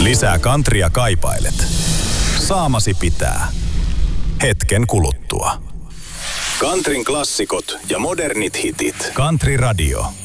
Lisää countrya kaipailet. Saamasi pitää. Hetken kuluttua. Countryn klassikot ja modernit hitit. Country Radio.